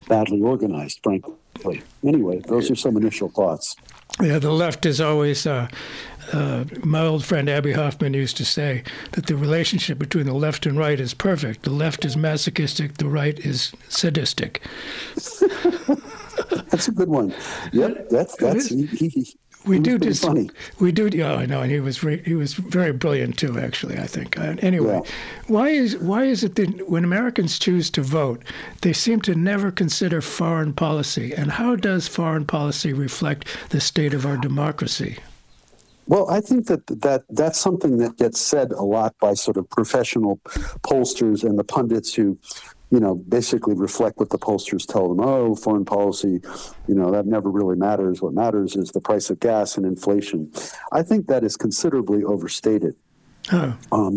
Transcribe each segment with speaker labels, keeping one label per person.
Speaker 1: badly organized, frankly. Anyway, those are some initial thoughts.
Speaker 2: Yeah, the left is always, my old friend Abby Hoffman used to say that the relationship between the left and right is perfect. The left is masochistic, the right is sadistic.
Speaker 1: That's a good one. Yep, that's
Speaker 2: we do
Speaker 1: just funny.
Speaker 2: We do. Yeah, I know, and he was very brilliant too. Actually, I think. Anyway,
Speaker 1: Yeah.
Speaker 2: why is it that when Americans choose to vote, they seem to never consider foreign policy? And how does foreign policy reflect the state of our democracy?
Speaker 1: Well, I think that's something that gets said a lot by sort of professional pollsters and the pundits who, basically reflect what the pollsters tell them. Oh, foreign policy, that never really matters. What matters is the price of gas and inflation. I think that is considerably overstated.
Speaker 2: Oh.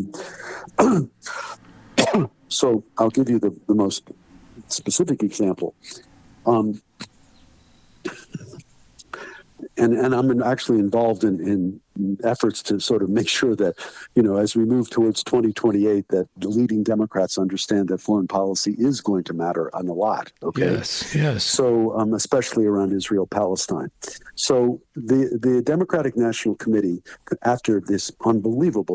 Speaker 1: So I'll give you the most specific example. And I'm actually involved in efforts to sort of make sure that, as we move towards 2028, that the leading Democrats understand that foreign policy is going to matter on a lot. Okay.
Speaker 2: Yes.
Speaker 1: So, especially around Israel-Palestine. So the Democratic National Committee, after this unbelievable,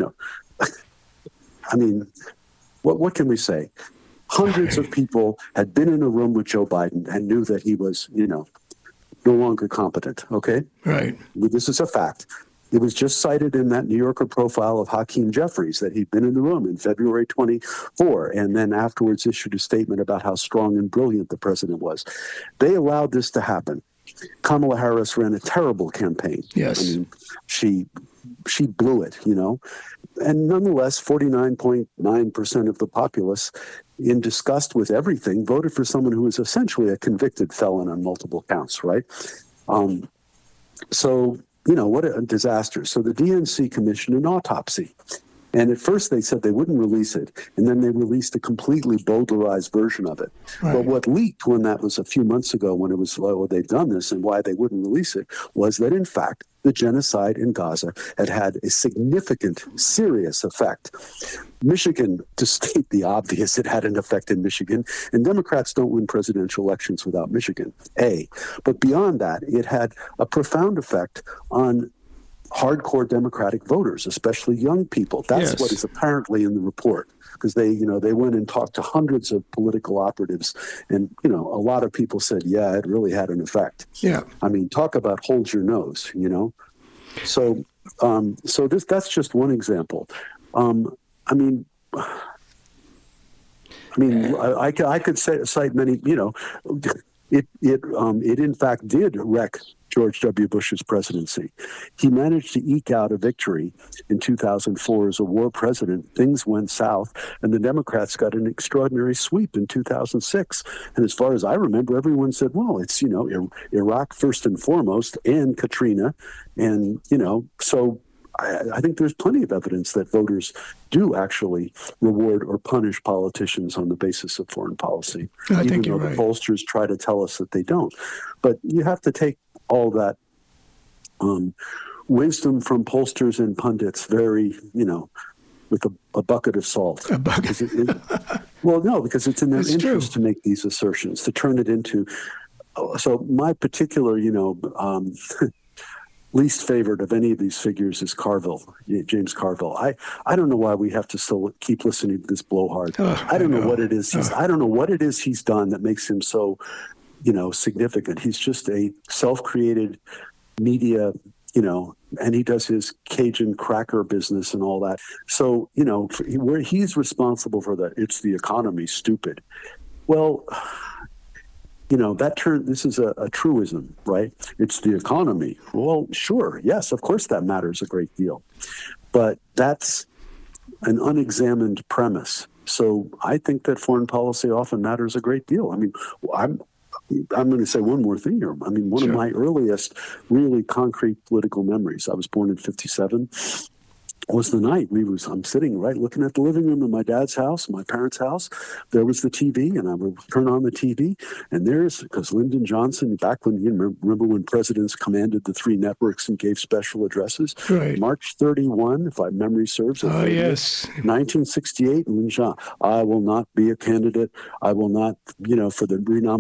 Speaker 1: what can we say? Hundreds of people had been in a room with Joe Biden and knew that he was, no longer competent, okay?
Speaker 2: Right.
Speaker 1: This is a fact. It was just cited in that New Yorker profile of Hakeem Jeffries that he'd been in the room in February 24, and then afterwards issued a statement about how strong and brilliant the president was. They allowed this to happen. Kamala Harris ran a terrible campaign.
Speaker 2: Yes.
Speaker 1: She blew it, And nonetheless, 49.9% of the populace, in disgust with everything, voted for someone who is essentially a convicted felon on multiple counts, right? So, what a disaster. So the DNC commissioned an autopsy. And at first they said they wouldn't release it, and then they released a completely Bowdlerized version of it.
Speaker 2: Right.
Speaker 1: But what leaked when that was a few months ago, when it was, they've done this and why they wouldn't release it, was that in fact, the genocide in Gaza had a significant, serious effect. Michigan, to state the obvious, it had an effect in Michigan, and Democrats don't win presidential elections without Michigan, A. But beyond that, it had a profound effect on hardcore Democratic voters, especially young people. That's what is apparently in the report, because they went and talked to hundreds of political operatives, and a lot of people said, yeah, it really had an effect.
Speaker 2: Yeah.
Speaker 1: Talk about hold your nose, So that's just one example. I could cite many. It in fact did wreck George W. Bush's presidency. He managed to eke out a victory in 2004 as a war president. Things went south, and the Democrats got an extraordinary sweep in 2006. And as far as I remember, everyone said, well, it's, Iraq first and foremost, and Katrina. And, so I think there's plenty of evidence that voters do actually reward or punish politicians on the basis of foreign policy, even though the pollsters try to tell us that they don't. But you have to take all that wisdom from pollsters and pundits very, with a bucket of salt.
Speaker 2: A bucket.
Speaker 1: Because it's in their interest to make these assertions, to turn it into. So my particular, least favorite of any of these figures is Carville, James Carville. I don't know why we have to still keep listening to this blowhard. I don't know what it is. I don't know what it is he's done that makes him so, significant. He's just a self-created media, and he does his Cajun cracker business and all that. So, where he's responsible for that, it's the economy, stupid. Well, this is a truism, right? It's the economy. Well, sure. Yes, of course that matters a great deal. But that's an unexamined premise. So I think that foreign policy often matters a great deal. I'm going to say one more thing here. One of my earliest really concrete political memories, I was born in 1957, was the night I'm sitting right looking at the living room of my dad's house, my parents' house. There was the TV, and I would turn on the TV, and because Lyndon Johnson, back when, remember when presidents commanded the 3 networks and gave special addresses?
Speaker 2: Right.
Speaker 1: March 31, if my memory serves.
Speaker 2: Oh, yes.
Speaker 1: 1968, Lyndon Johnson, I will not be a candidate. I will not, for the renomination